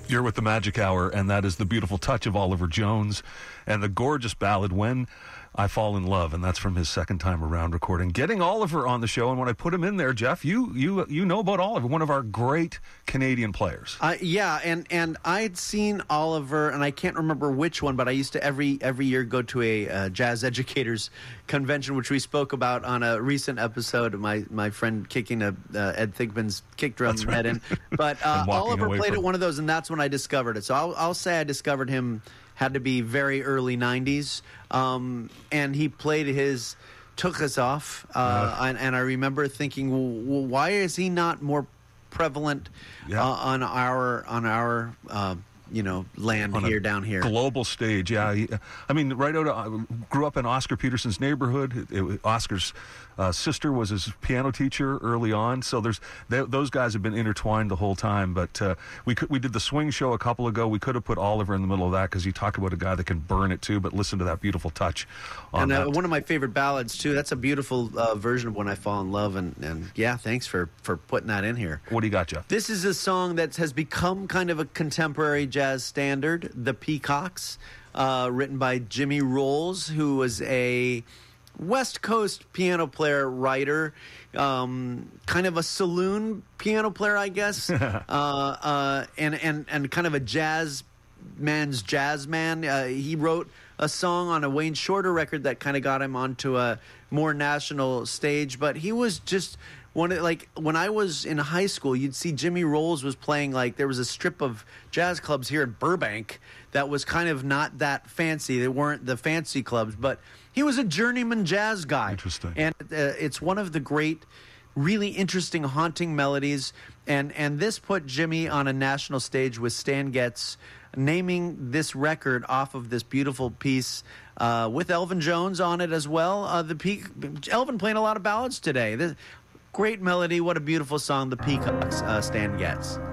You're with the Magic Hour, and that is the beautiful touch of Oliver Jones and the gorgeous ballad, When I Fall in Love, and that's from his second time around recording. Getting Oliver on the show, and when I put him in there, Jeff, you know about Oliver, one of our great Canadian players. Yeah, and I'd seen Oliver, and I can't remember which one, but I used to every year go to a jazz educators convention, which we spoke about on a recent episode of my friend kicking Ed Thigpen's kick drum head in. But Oliver played at one of those, and that's when I discovered it. So I'll say I discovered him, had to be very early 90s, and he played his Took Us Off, and I remember thinking, well, why is he not more prevalent on our land here, down here? Global stage, yeah. Grew up in Oscar Peterson's neighborhood. Oscar's sister was his piano teacher early on, so those guys have been intertwined the whole time. But we did the swing show a couple ago. We could have put Oliver in the middle of that because you talk about a guy that can burn it too. But listen to that beautiful touch on that. One of my favorite ballads too. That's a beautiful version of When I Fall in Love. And yeah, thanks for putting that in here. What do you got, Jeff? This is a song that has become kind of a contemporary jazz standard, The Peacocks, written by Jimmy Rolls, who was a West Coast piano player, writer, kind of a saloon piano player, I guess, and kind of a jazz man. He wrote a song on a Wayne Shorter record that kind of got him onto a more national stage, but he was just when I was in high school, you'd see Jimmy Rolls was playing, there was a strip of jazz clubs here in Burbank that was kind of not that fancy. They weren't the fancy clubs, but he was a journeyman jazz guy. Interesting. And it's one of the great, really interesting, haunting melodies. And this put Jimmy on a national stage with Stan Getz, naming this record off of this beautiful piece with Elvin Jones on it as well. Elvin playing a lot of ballads today. Great melody. What a beautiful song. The Peacocks, Stan Getz.